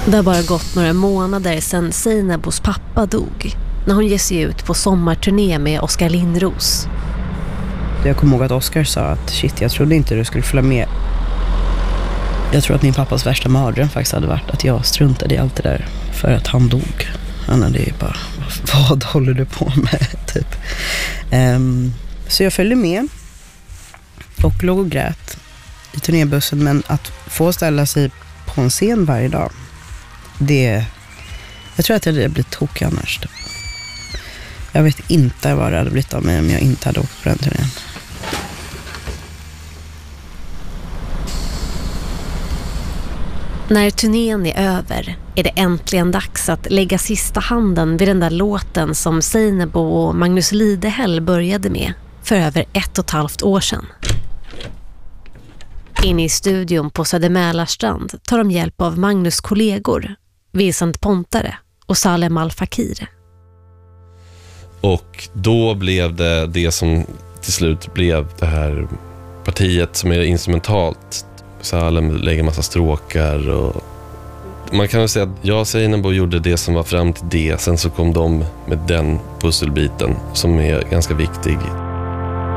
Det har bara gått några månader sedan Seinabos pappa dog, när hon ger sig ut på sommarturné med Oskar Lindros. Jag kommer ihåg att Oskar sa att shit, jag trodde inte du skulle följa med. Jag tror att min pappas värsta mardröm faktiskt hade varit att jag struntade i allt det där för att han dog. Han hade ju bara, vad håller du på med? Typ. Så jag följde med och låg och grät i turnébussen, men att få ställa sig på en scen varje dag, jag tror att jag hade blivit tokig annars. Typ. Jag vet inte vad det hade blivit av mig om jag inte hade åkt på den turnén. När turnén är över är det äntligen dags att lägga sista handen vid den där låten som Seinabo och Magnus Lidehäll började med för över 1,5 år sedan. Inne i studion på Södermälarstrand tar de hjälp av Magnus kollegor, Vincent Pontare och Salem Al-Fakir. Och då blev det som till slut blev det här partiet som är instrumentalt. Salem lägger massa stråkar och man kan väl säga att jag och Seinabo gjorde det som var fram till det. Sen så kom de med den pusselbiten som är ganska viktig.